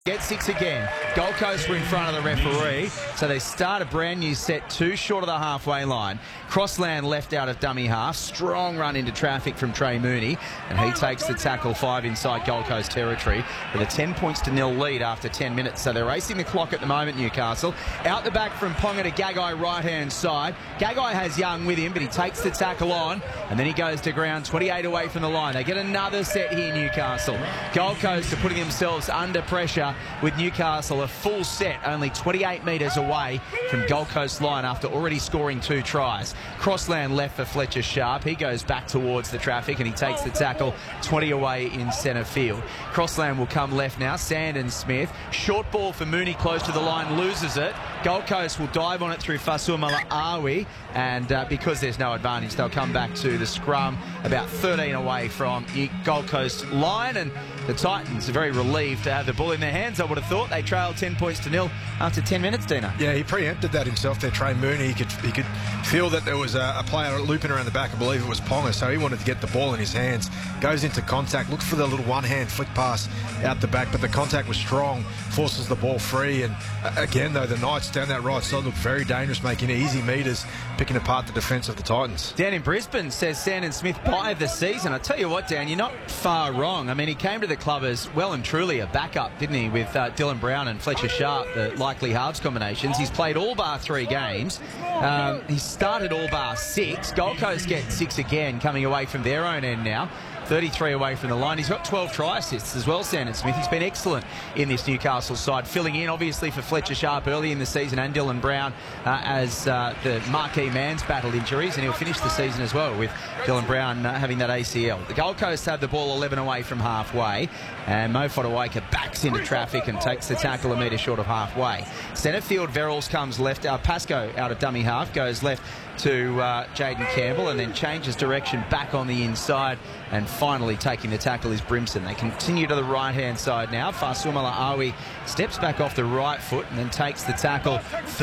Get 6 again. Gold Coast were in front of the referee, so they start a brand new set, 2 short of the halfway line. Crossland left out of dummy half. Strong run into traffic from Trey Mooney, and he takes the tackle 5 inside Gold Coast territory with a 10 points to nil lead after 10 minutes. So they're racing the clock at the moment, Newcastle. Out the back from Ponga to Gagai right-hand side. Gagai has Young with him, but he takes the tackle on, and then he goes to ground 28 away from the line. They get another set here, Newcastle. Gold Coast are putting themselves under pressure with Newcastle a full set, only 28 metres away from Gold Coast line after already scoring 2 tries. Crossland left for Fletcher Sharp. He goes back towards the traffic and he takes the tackle 20 away in centre field. Crossland will come left now. Sandon Smith. Short ball for Mooney close to the line, loses it. Gold Coast will dive on it through Fasuamala-Awi, and because there's no advantage, they'll come back to the scrum about 13 away from Gold Coast line, and the Titans are very relieved to have the ball in their hands. I would have thought they trailed 10 points to nil after 10 minutes, Dino. Yeah, he preempted that himself there, Trey Mooney. He could feel that there was a player looping around the back. I believe it was Ponga, so he wanted to get the ball in his hands. Goes into contact, looks for the little one-hand flick pass out the back, but the contact was strong, forces the ball free. And again, though, the Knights down that right side look very dangerous, making easy metres, picking apart the defence of the Titans. Dan in Brisbane says Sandon Smith buy of the season. I tell you what, Dan, you're not far wrong. I mean, he came to the club as well and truly a backup, didn't he, with Dylan Brown and Fletcher Sharp, the likely halves combinations. He's played all bar 3 games. He started all bar 6. Gold Coast get 6 again, coming away from their own end now. 33 away from the line. He's got 12 try assists as well, Sandon Smith. He's been excellent in this Newcastle side, filling in obviously for Fletcher Sharp early in the season and Dylan Brown as the marquee man's battled injuries, and he'll finish the season as well with Dylan Brown having that ACL. The Gold Coast have the ball 11 away from halfway, and Mo Fodawaker backs into traffic and takes the tackle a metre short of halfway. Centre field, Verrills comes left. Pascoe out of dummy half goes left to Jaden Campbell, and then changes direction back on the inside, and finally taking the tackle is Brimson. They continue to the right-hand side now. Fasuamala-Awi steps back off the right foot and then takes the tackle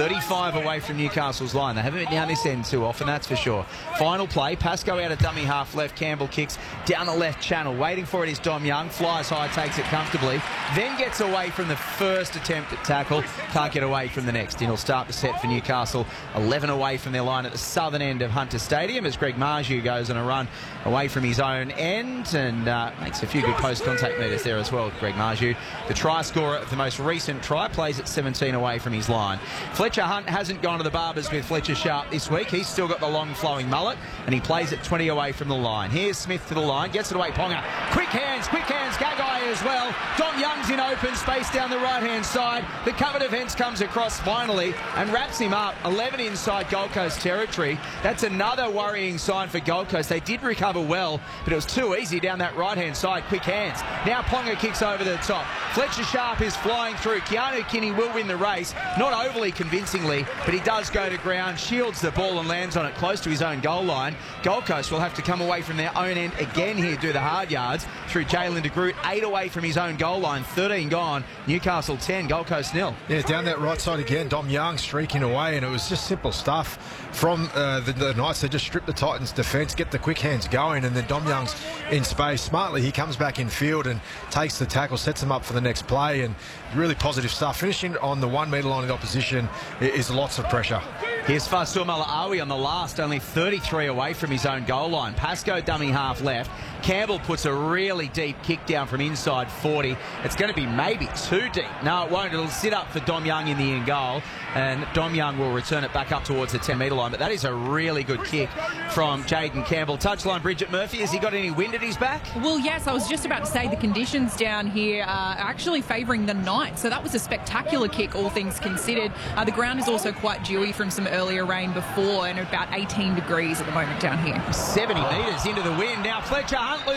35 away from Newcastle's line. They haven't been down this end too often, that's for sure. Final play, Pascoe out of dummy half left. Campbell kicks down the left channel. Waiting for it is Dom Young. Flies high, takes it comfortably, then gets away from the first attempt at tackle. Can't get away from the next. And he'll start the set for Newcastle, 11 away from their line at the southern end of Hunter Stadium as Greg Marju goes on a run away from his own end and makes a few good post-contact metres there as well. Greg Marju, the try scorer of the most recent try, plays at 17 away from his line. Fletcher Hunt hasn't gone to the barbers with Fletcher Sharp this week. He's still got the long flowing mullet, and he plays at 20 away from the line. Here's Smith to the line, gets it away, Ponga. Quick hands, Gagai as well. Dom Young's in open space down the right-hand side. The cover defence comes across finally and wraps him up. 11 inside Gold Coast territory. That's another worrying sign for Gold Coast. They did recover well, but it was too easy down that right-hand side. Quick hands. Now Ponga kicks over the top. Fletcher Sharp is flying through. Keanu Kinney will win the race. Not overly convincingly, but he does go to ground, shields the ball and lands on it close to his own goal line. Gold Coast will have to come away from their own end again here, do the hard yards through Jalen de Groot. 8 away from his own goal line, 13 gone. Newcastle 10, Gold Coast nil. Yeah, down that right side again, Dom Young streaking away, and it was just simple stuff from the Knights. They just strip the Titans' defence, get the quick hands going, and then Dom Young's in space. Smartly, he comes back in field and takes the tackle, sets him up for the next play, and really positive stuff. Finishing on the 1 metre line of the opposition is lots of pressure. Here's Fasuamala-Awi on the last, only 33 away from his own goal line. Pascoe dummy half left. Campbell puts a really deep kick down from inside 40. It's going to be maybe too deep. No, it won't. It'll sit up for Dom Young in the end goal, and Dom Young will return it back up towards the 10 metre line. But that is a really good kick from Jaden Campbell. Touchline, Bridget Murphy. Has he got any wind at his back? Well, yes, I was just about to say the conditions down here are actually favouring the Knights. So that was a spectacular kick, all things considered. The ground is also quite dewy from some earlier rain before, and about 18 degrees at the moment down here. 70 metres into the wind. Now Fletcher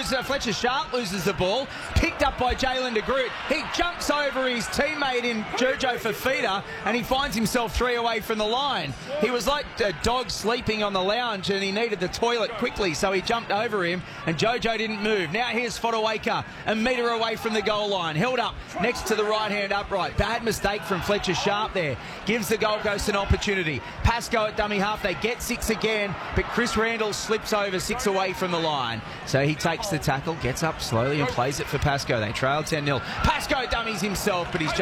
Sharp loses the ball. Picked up by Jalen de Groot. He jumps over his teammate in Jojo Fafita, and he finds himself 3 away from the line. He was like a dog sleeping on the lounge, and he needed the toilet quickly, so he jumped over him, and Jojo didn't move. Now here's Fodawaker, a metre away from the goal line. Held up next to the right-hand upright. Bad mistake from Fletcher Sharp there. Gives the Gold Coast an opportunity. Pascoe at dummy half. They get 6 again, but Chris Randall slips over 6 away from the line. So he takes the tackle, gets up slowly and plays it for Pascoe. They trail 10-0. Pascoe dummies himself, but he's